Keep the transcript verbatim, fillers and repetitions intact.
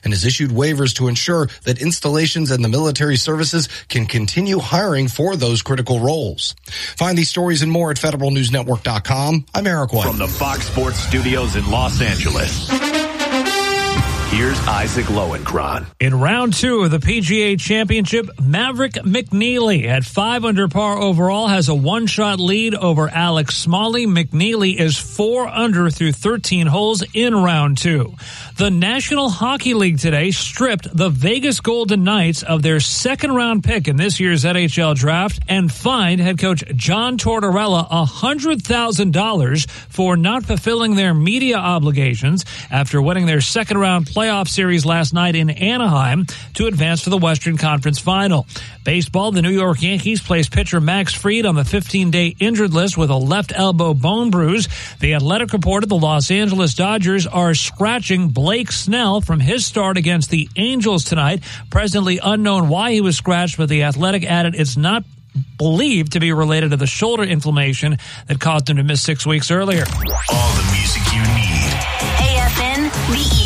and has issued waivers to ensure that installations and the military services can continue hiring for those critical roles. Find these stories and more at federal news network dot com. I'm Eric White. From the Fox Sports Studios in Los Angeles, here's Isaac Lowenkron. In round two of the P G A Championship, Maverick McNeely at five under par overall has a one-shot lead over Alex Smalley. McNeely is four under through thirteen holes in round two. The National Hockey League today stripped the Vegas Golden Knights of their second-round pick in this year's N H L draft and fined head coach John Tortorella one hundred thousand dollars for not fulfilling their media obligations after winning their second-round playoff series last night in Anaheim to advance to the Western Conference Final. Baseball, the New York Yankees placed pitcher Max Fried on the fifteen-day injured list with a left elbow bone bruise. The Athletic reported the Los Angeles Dodgers are scratching Blake Snell from his start against the Angels tonight. Presently unknown why he was scratched, but the Athletic added it's not believed to be related to the shoulder inflammation that caused him to miss six weeks earlier. All the music you need. A F N, the